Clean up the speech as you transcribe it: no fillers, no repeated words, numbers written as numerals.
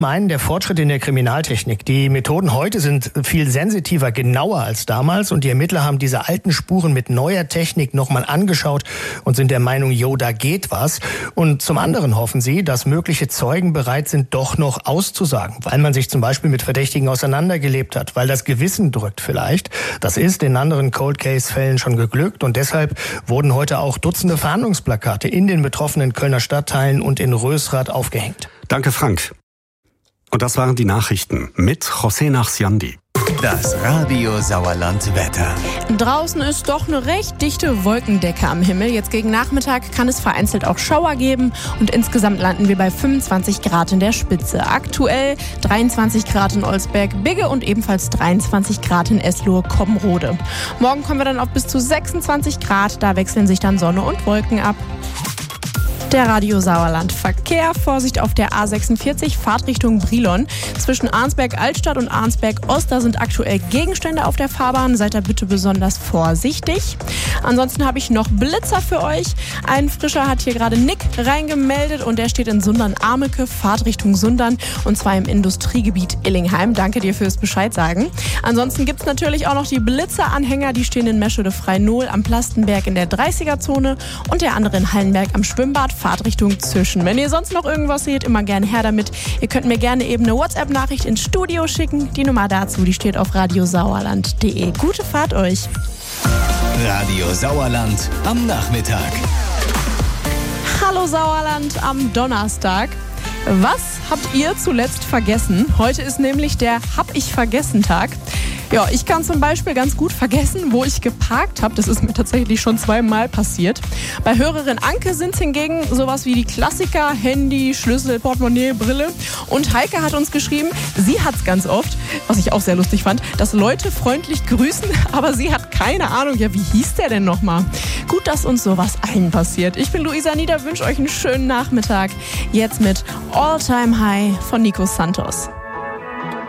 Meinen, der Fortschritt in der Kriminaltechnik. Die Methoden heute sind viel sensitiver, genauer als damals und die Ermittler haben diese alten Spuren mit neuer Technik nochmal angeschaut und sind der Meinung, da geht was. Und zum anderen hoffen sie, dass mögliche Zeugen bereit sind, doch noch auszusagen, weil man sich zum Beispiel mit Verdächtigen auseinandergelebt hat, weil das Gewissen drückt vielleicht. Das ist in anderen Cold-Case-Fällen schon geglückt und deshalb wurden heute auch Dutzende Fahndungsplakate in den betroffenen Kölner Stadtteilen und in Rösrath aufgehängt. Danke, Frank. Und das waren die Nachrichten mit José Nachsiandi. Das Radio Sauerland Wetter. Draußen ist doch eine recht dichte Wolkendecke am Himmel. Jetzt gegen Nachmittag kann es vereinzelt auch Schauer geben und insgesamt landen wir bei 25 Grad in der Spitze. Aktuell 23 Grad in Olsberg-Bigge und ebenfalls 23 Grad in Eslohe-Komrode. Morgen kommen wir dann auf bis zu 26 Grad. Da wechseln sich dann Sonne und Wolken ab. Der Radio Sauerland Verkehr. Vorsicht auf der A46, Fahrtrichtung Brilon. Zwischen Arnsberg-Altstadt und Arnsberg-Ost, da sind aktuell Gegenstände auf der Fahrbahn. Seid da bitte besonders vorsichtig. Ansonsten habe ich noch Blitzer für euch. Ein Frischer hat hier gerade Nick reingemeldet und der steht in Sundern-Amelke, Fahrtrichtung Sundern und zwar im Industriegebiet Illingheim. Danke dir fürs Bescheid sagen. Ansonsten gibt es natürlich auch noch die Blitzeranhänger, die stehen in Meschede-Frei-Nohl am Plastenberg in der 30er-Zone und der andere in Hallenberg am Schwimmbad. Fahrtrichtung Zischen. Wenn ihr sonst noch irgendwas seht, immer gerne her damit. Ihr könnt mir gerne eben eine WhatsApp-Nachricht ins Studio schicken. Die Nummer dazu, die steht auf radiosauerland.de. Gute Fahrt euch. Radio Sauerland am Nachmittag. Hallo Sauerland am Donnerstag. Was habt ihr zuletzt vergessen? Heute ist nämlich der Hab-ich-vergessen-Tag. Ja, ich kann zum Beispiel ganz gut vergessen, wo ich geparkt habe. Das ist mir tatsächlich schon 2-mal passiert. Bei Hörerin Anke sind es hingegen sowas wie die Klassiker, Handy, Schlüssel, Portemonnaie, Brille. Und Heike hat uns geschrieben, sie hat es ganz oft, was ich auch sehr lustig fand, dass Leute freundlich grüßen, aber sie hat keine Ahnung, ja, wie hieß der denn nochmal? Gut, dass uns sowas allen passiert. Ich bin Luisa Nieder, wünsche euch einen schönen Nachmittag. Jetzt mit All Time High von Nico Santos.